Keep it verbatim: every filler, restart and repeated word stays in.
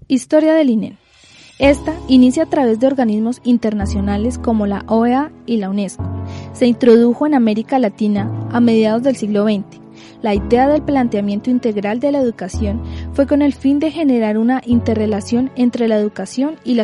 Historia del I N E. Esta inicia a través de organismos internacionales como la O E A y la UNESCO. Se introdujo en América Latina a mediados del siglo veinte. La idea del planteamiento integral de la educación fue con el fin de generar una interrelación entre la educación y la